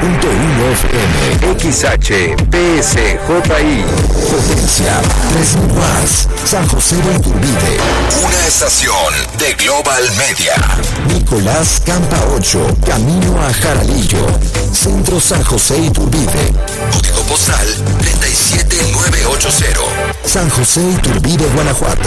FM, XHPSJI, potencia 3000 watts, San José de Iturbide. Una estación de Global Media. Nicolás Campa 8, camino a Jaralillo, Centro San José Iturbide. Código postal 37980. San José Iturbide, Guanajuato.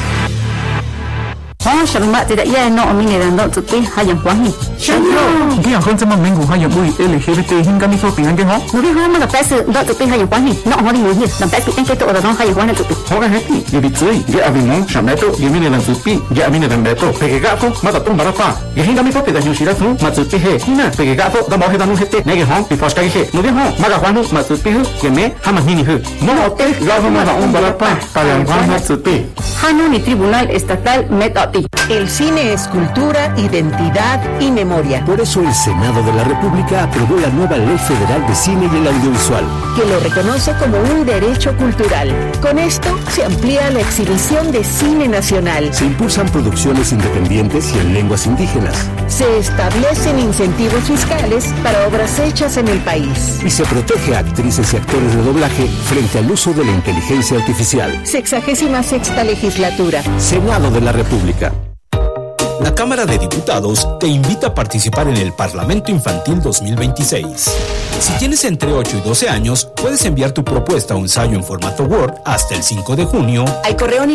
Sharma tidak ya no mini dan dok tuti hayam wangi. Sharma, dia akan sama minggu hayam bui LGBT hingga ni sopi angin ho. Nubi ho mana pes dok tuti hayam wangi. No ho ni ni dan pes kita itu orang hayam wangi tuti. Orang happy, dia bitui, dia abingung, shamai tu, dia mini dan tupi, dia mini dan beto. Pegega tu, mata tu berapa? Dia hingga ni sopi dah nyusira tu, matuti he. Hina, pegega tu, dah mau he dah nu hete. Nege ho, di pos kaki he. Nubi ho, maka wanu matuti he, keme hama nini he. Mau hotel, lau mata berapa? Kalian wanu matuti. Hanu ni Tribunal Estatal Metati. El cine es cultura, identidad y memoria. Por eso el Senado de la República aprobó la nueva Ley Federal de Cine y el Audiovisual, que lo reconoce como un derecho cultural. Con esto se amplía la exhibición de cine nacional. Se impulsan producciones independientes y en lenguas indígenas. Se establecen incentivos fiscales para obras hechas en el país. Y se protege a actrices y actores de doblaje frente al uso de la inteligencia artificial. 66ª legislatura. Senado de la República. La Cámara de Diputados te invita a participar en el Parlamento Infantil 2026. Si tienes entre 8 y 12 años, puedes enviar tu propuesta o ensayo en formato Word hasta el 5 de junio al correo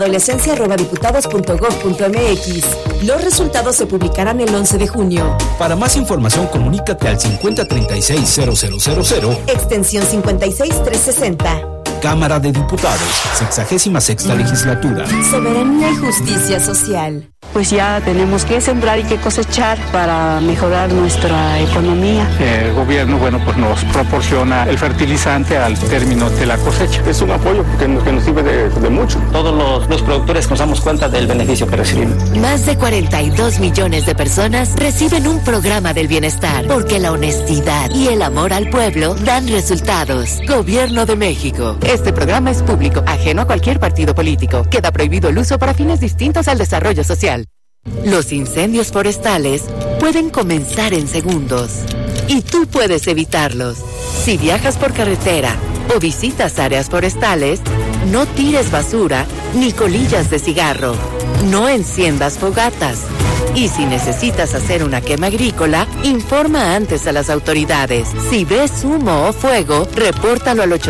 ninesia@diputados.gov.mx. Los resultados se publicarán el 11 de junio. Para más información, comunícate al 5036-0000, extensión 56360. Cámara de Diputados, 66ª legislatura. Soberanía y justicia social. Pues ya tenemos que sembrar y que cosechar para mejorar nuestra economía. El gobierno, pues nos proporciona el fertilizante al término de la cosecha. Es un apoyo que nos sirve de mucho. Todos los productores nos damos cuenta del beneficio que recibimos. Más de 42 millones de personas reciben un programa del bienestar, porque la honestidad y el amor al pueblo dan resultados. Gobierno de México. Este programa es público, ajeno a cualquier partido político. Queda prohibido el uso para fines distintos al desarrollo social. Los incendios forestales pueden comenzar en segundos y tú puedes evitarlos. Si viajas por carretera o visitas áreas forestales, no tires basura ni colillas de cigarro. No enciendas fogatas. Y si necesitas hacer una quema agrícola, informa antes a las autoridades. Si ves humo o fuego, repórtalo al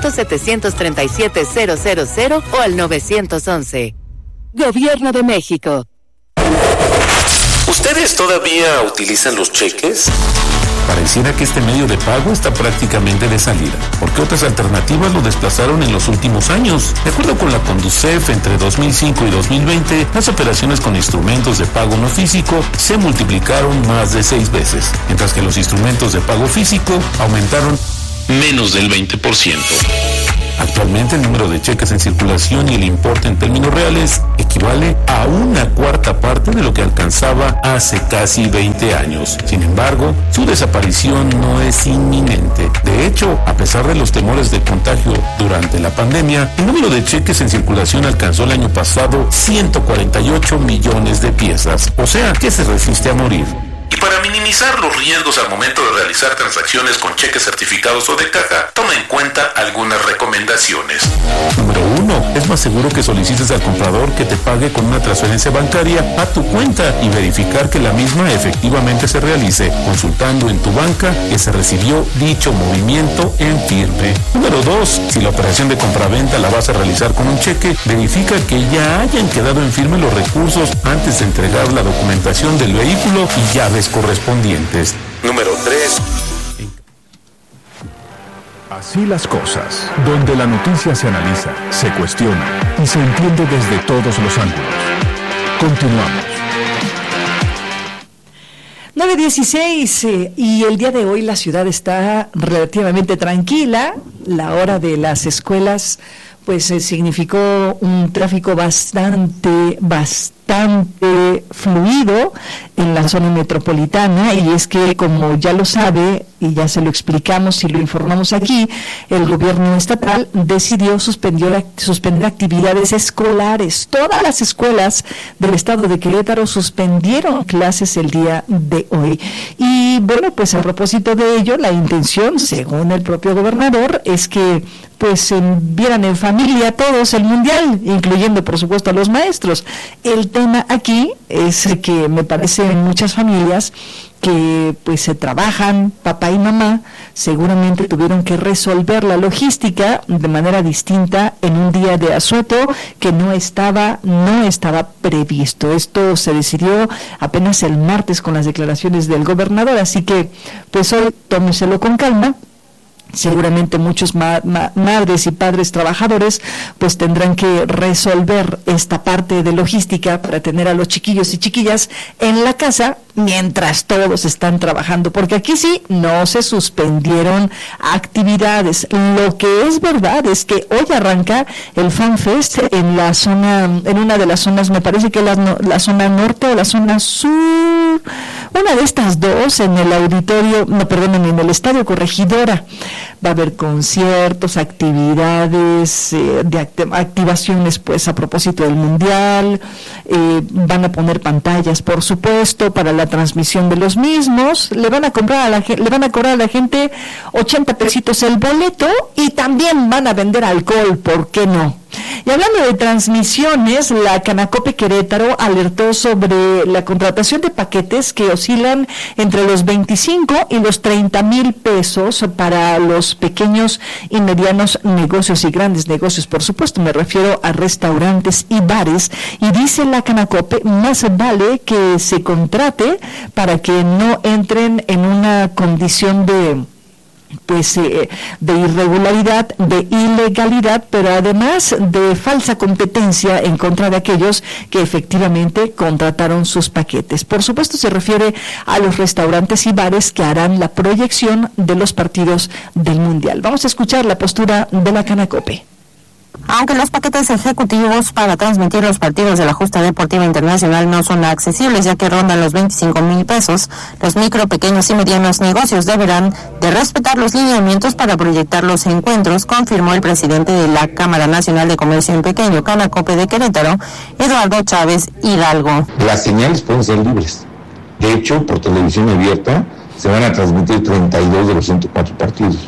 800-737-000 o al 911. Gobierno de México. ¿Ustedes todavía utilizan los cheques? Pareciera que este medio de pago está prácticamente de salida, porque otras alternativas lo desplazaron en los últimos años. De acuerdo con la Conducef, entre 2005 y 2020, las operaciones con instrumentos de pago no físico se multiplicaron más de 6 veces, mientras que los instrumentos de pago físico aumentaron menos del 20%. Actualmente el número de cheques en circulación y el importe en términos reales equivale a 1/4 parte de lo que alcanzaba hace casi 20 años. Sin embargo, su desaparición no es inminente. De hecho, a pesar de los temores de contagio durante la pandemia, el número de cheques en circulación alcanzó el año pasado 148 millones de piezas, o sea, que se resiste a morir. Y para minimizar los riesgos al momento de realizar transacciones con cheques certificados o de caja, toma en cuenta algunas recomendaciones. Número 1. Es más seguro que solicites al comprador que te pague con una transferencia bancaria a tu cuenta y verificar que la misma efectivamente se realice, consultando en tu banca que se recibió dicho movimiento en firme. Número 2. Si la operación de compraventa la vas a realizar con un cheque, verifica que ya hayan quedado en firme los recursos antes de entregar la documentación del vehículo y llaves correspondientes. Número 3. Así las cosas, donde la noticia se analiza, se cuestiona y se entiende desde todos los ángulos. Continuamos. 9:16 y el día de hoy la ciudad está relativamente tranquila. La hora de las escuelas pues significó un tráfico bastante fluido en la zona metropolitana, y es que, como ya lo sabe y ya se lo explicamos y lo informamos aquí, el gobierno estatal decidió suspender actividades escolares. Todas las escuelas del estado de Querétaro suspendieron clases el día de hoy. Y bueno, pues a propósito de ello, la intención, según el propio gobernador, es que pues vieran en familia todos el mundial, incluyendo por supuesto a los maestros. El tema aquí es que me parece en muchas familias que pues se trabajan, papá y mamá seguramente tuvieron que resolver la logística de manera distinta en un día de asueto que no estaba previsto. Esto se decidió apenas el martes con las declaraciones del gobernador, así que pues hoy tómeselo con calma. Seguramente muchos madres y padres trabajadores pues tendrán que resolver esta parte de logística para tener a los chiquillos y chiquillas en la casa mientras todos están trabajando, porque aquí sí no se suspendieron actividades. Lo que es verdad es que hoy arranca el FanFest en una de las zonas, me parece que la zona norte o la zona sur, una de estas dos, en el en el Estadio Corregidora. Va a haber conciertos, actividades, activaciones pues a propósito del mundial, van a poner pantallas por supuesto para la transmisión de los mismos, le van a cobrar a la gente 80 pesitos el boleto, y también van a vender alcohol, ¿por qué no? Y hablando de transmisiones, la Canacope Querétaro alertó sobre la contratación de paquetes que oscilan entre los 25 y los 30,000 pesos para los pequeños y medianos negocios y grandes negocios. Por supuesto, me refiero a restaurantes y bares. Y dice la Canacope, más vale que se contrate para que no entren en una condición de irregularidad, de ilegalidad, pero además de falsa competencia en contra de aquellos que efectivamente contrataron sus paquetes. Por supuesto, se refiere a los restaurantes y bares que harán la proyección de los partidos del Mundial. Vamos a escuchar la postura de la Canacope. Aunque los paquetes ejecutivos para transmitir los partidos de la Justa Deportiva Internacional no son accesibles, ya que rondan los 25,000 pesos, los micro, pequeños y medianos negocios deberán de respetar los lineamientos para proyectar los encuentros, confirmó el presidente de la Cámara Nacional de Comercio en Pequeño, Canacope de Querétaro, Eduardo Chávez Hidalgo. Las señales pueden ser libres. De hecho, por televisión abierta se van a transmitir 32 de los 104 partidos,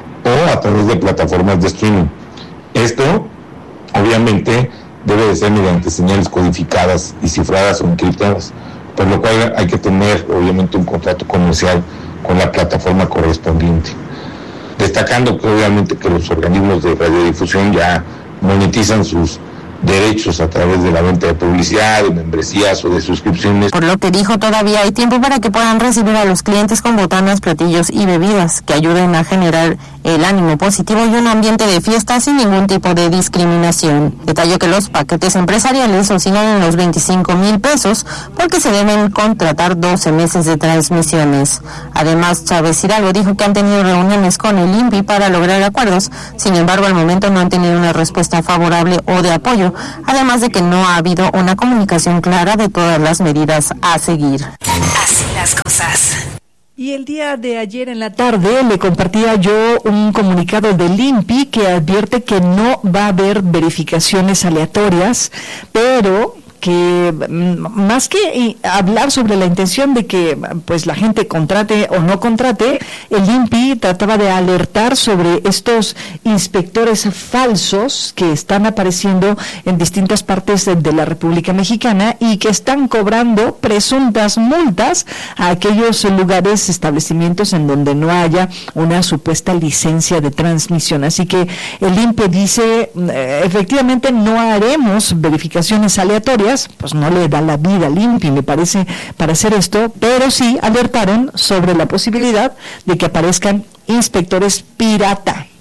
o a través de plataformas de streaming. Esto, obviamente, debe de ser mediante señales codificadas y cifradas o encriptadas, por lo cual hay que tener, obviamente, un contrato comercial con la plataforma correspondiente. Destacando que, obviamente, que los organismos de radiodifusión ya monetizan sus derechos a través de la venta de publicidad, de membresías o de suscripciones. Por lo que dijo, todavía hay tiempo para que puedan recibir a los clientes con botanas, platillos y bebidas que ayuden a generar el ánimo positivo y un ambiente de fiesta sin ningún tipo de discriminación. Detalló que los paquetes empresariales oscilan en los 25,000 pesos porque se deben contratar 12 meses de transmisiones. Además, Chávez Hidalgo dijo que han tenido reuniones con el INPI para lograr acuerdos, sin embargo, al momento no han tenido una respuesta favorable o de apoyo, además de que no ha habido una comunicación clara de todas las medidas a seguir. Así las cosas. Y el día de ayer en la tarde le compartía yo un comunicado del INPI que advierte que no va a haber verificaciones aleatorias, pero que más que hablar sobre la intención de que pues la gente contrate o no contrate, el INPI trataba de alertar sobre estos inspectores falsos que están apareciendo en distintas partes de la República Mexicana y que están cobrando presuntas multas a aquellos lugares, establecimientos en donde no haya una supuesta licencia de transmisión. Así que el INPI dice, efectivamente no haremos verificaciones aleatorias, pues no le da la vida al INPI, me parece, para hacer esto, pero sí alertaron sobre la posibilidad de que aparezcan inspectores pirata.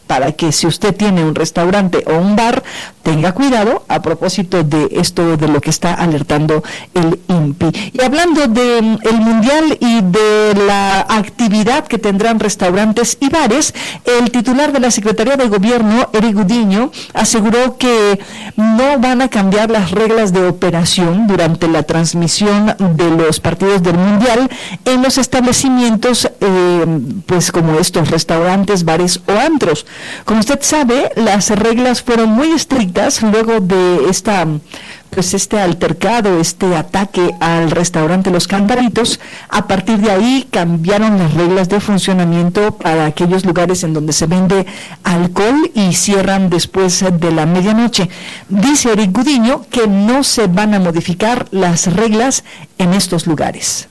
para que si usted tiene un restaurante o un bar, tenga cuidado a propósito de esto de lo que está alertando el INPI. Y hablando del Mundial y de la actividad que tendrán restaurantes y bares, el titular de la Secretaría de Gobierno, Eric Gudiño, aseguró que no van a cambiar las reglas de operación durante la transmisión de los partidos del Mundial en los establecimientos, pues como estos restaurantes, bares o antros. Como usted sabe, las reglas fueron muy estrictas luego de este altercado, este ataque al restaurante Los Cantaritos. A partir de ahí cambiaron las reglas de funcionamiento para aquellos lugares en donde se vende alcohol y cierran después de la medianoche. Dice Eric Gudiño que no se van a modificar las reglas en estos lugares.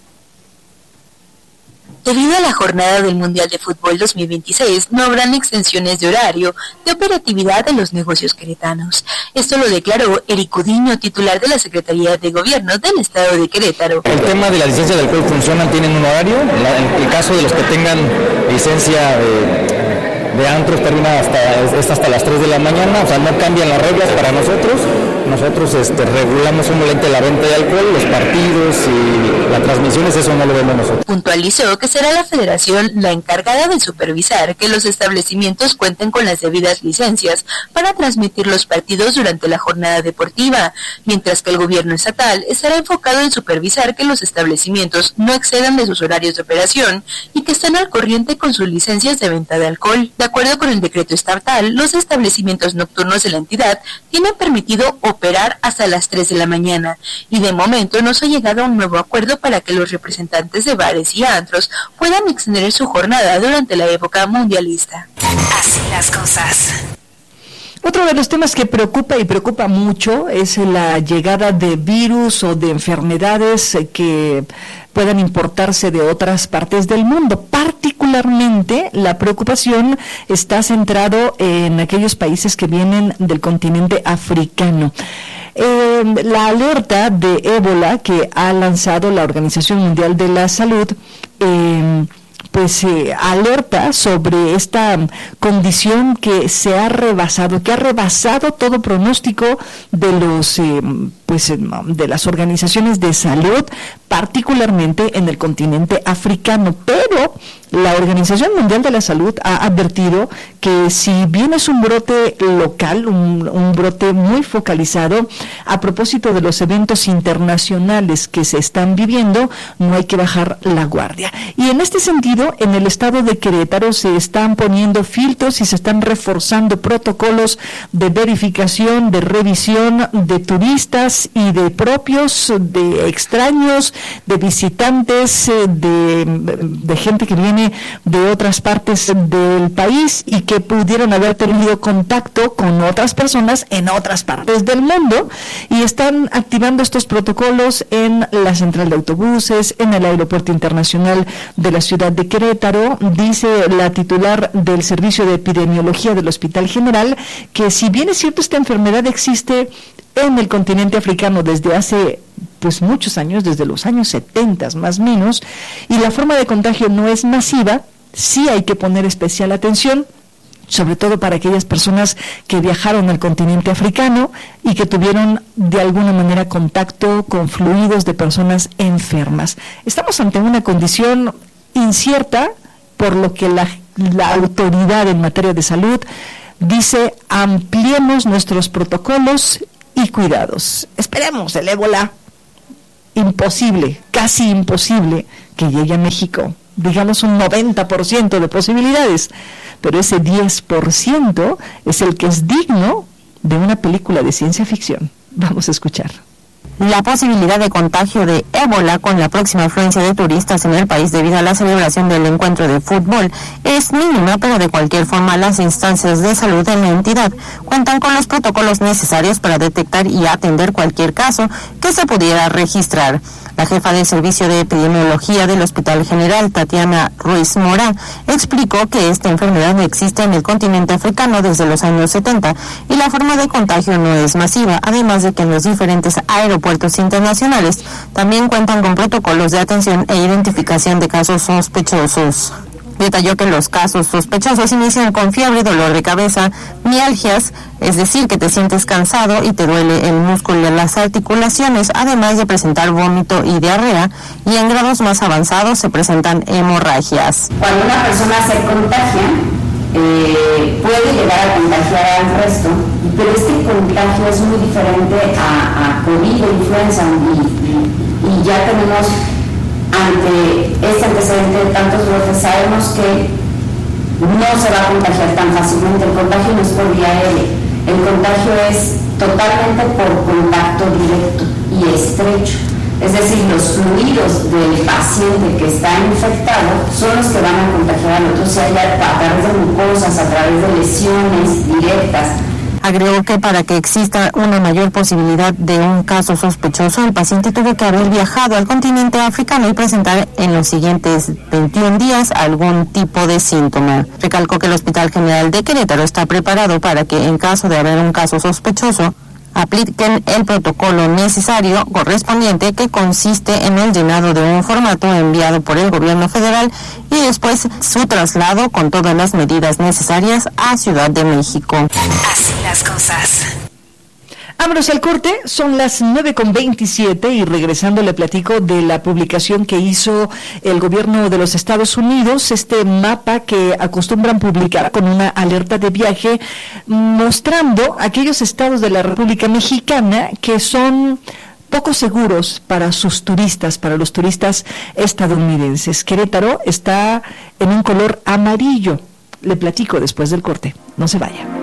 Debido a la jornada del Mundial de Fútbol 2026, no habrán extensiones de horario de operatividad de los negocios queretanos. Esto lo declaró Eric Gudiño, titular de la Secretaría de Gobierno del Estado de Querétaro. El tema de la licencia de alcohol funcionan, tienen un horario. En el caso de los que tengan licencia de antros termina hasta las 3 de la mañana, o sea, no cambian las reglas para nosotros. Nosotros regulamos únicamente la venta de alcohol, los partidos y las transmisiones, eso no lo vemos nosotros. Puntualizó que será la Federación la encargada de supervisar que los establecimientos cuenten con las debidas licencias para transmitir los partidos durante la jornada deportiva, mientras que el gobierno estatal estará enfocado en supervisar que los establecimientos no excedan de sus horarios de operación y que estén al corriente con sus licencias de venta de alcohol. De acuerdo con el decreto estatal, los establecimientos nocturnos de la entidad tienen permitido operar hasta las 3 de la mañana y de momento no se ha llegado a un nuevo acuerdo para que los representantes de bares y antros puedan extender su jornada durante la época mundialista. Así las cosas. Otro de los temas que preocupa y preocupa mucho es la llegada de virus o de enfermedades que puedan importarse de otras partes del mundo. Particularmente, la preocupación está centrado en aquellos países que vienen del continente africano. La alerta de ébola que ha lanzado la Organización Mundial de la Salud alerta sobre esta condición que se ha rebasado, que ha rebasado todo pronóstico de los de las organizaciones de salud, particularmente en el continente africano. Pero la Organización Mundial de la Salud ha advertido que si bien es un brote local, un brote muy focalizado, a propósito de los eventos internacionales que se están viviendo, no hay que bajar la guardia. Y en este sentido, en el estado de Querétaro se están poniendo filtros y se están reforzando protocolos de verificación, de revisión de turistas y de propios, de extraños, de visitantes, de gente que viene de otras partes del país y que pudieron haber tenido contacto con otras personas en otras partes del mundo, y están activando estos protocolos en la central de autobuses, en el aeropuerto internacional de la ciudad de Querétaro. Dice la titular del Servicio de Epidemiología del Hospital General que si bien es cierto esta enfermedad existe en el continente africano desde hace muchos años, desde los años 70 más o menos, y la forma de contagio no es masiva, sí hay que poner especial atención, sobre todo para aquellas personas que viajaron al continente africano y que tuvieron de alguna manera contacto con fluidos de personas enfermas. Estamos ante una condición incierta, por lo que la autoridad en materia de salud dice: ampliemos nuestros protocolos y cuidados. Esperemos el ébola, imposible, casi imposible que llegue a México. Digamos un 90% de posibilidades, pero ese 10% es el que es digno de una película de ciencia ficción. Vamos a escuchar. La posibilidad de contagio de ébola con la próxima afluencia de turistas en el país debido a la celebración del encuentro de fútbol es mínima, pero de cualquier forma las instancias de salud en la entidad cuentan con los protocolos necesarios para detectar y atender cualquier caso que se pudiera registrar. La jefa del Servicio de Epidemiología del Hospital General, Tatiana Ruiz Mora, explicó que esta enfermedad existe en el continente africano desde los años 70 y la forma de contagio no es masiva, además de que en los diferentes aeropuertos internacionales también cuentan con protocolos de atención e identificación de casos sospechosos. Detalló que los casos sospechosos inician con fiebre, dolor de cabeza, mialgias, es decir, que te sientes cansado y te duele el músculo de las articulaciones, además de presentar vómito y diarrea, y en grados más avanzados se presentan hemorragias. Cuando una persona se contagia, puede llegar a contagiar al resto, pero este contagio es muy diferente a COVID o influenza, y ya tenemos ante este antecedente de tantos brotes, sabemos que no se va a contagiar tan fácilmente. El contagio no es por vía aérea, el contagio es totalmente por contacto directo y estrecho. Es decir, los fluidos del paciente que está infectado son los que van a contagiar al otro, sea ya a través de mucosas, a través de lesiones directas. Agregó que para que exista una mayor posibilidad de un caso sospechoso, el paciente tuvo que haber viajado al continente africano y presentar en los siguientes 21 días algún tipo de síntoma. Recalcó que el Hospital General de Querétaro está preparado para que, en caso de haber un caso sospechoso, apliquen el protocolo necesario correspondiente, que consiste en el llenado de un formato enviado por el gobierno federal y después su traslado con todas las medidas necesarias a Ciudad de México. Así las cosas. Vámonos al corte, son las 9:27 y regresando le platico de la publicación que hizo el gobierno de los Estados Unidos, este mapa que acostumbran publicar con una alerta de viaje mostrando aquellos estados de la República Mexicana que son poco seguros para sus turistas, para los turistas estadounidenses. Querétaro está en un color amarillo. Le platico después del corte, no se vaya.